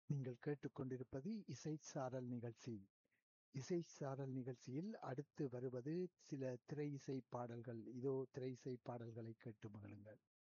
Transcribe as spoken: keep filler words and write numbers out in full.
நீங்கள் கேட்டுக்கொண்டிருப்பது இசைச்சாரல் நிகழ்ச்சி. இசைச்சாரல் நிகழ்ச்சியில் அடுத்து வருவது சில திரை இசை பாடல்கள். இதோ திரை இசை பாடல்களை கேட்டு மகிழுங்கள்.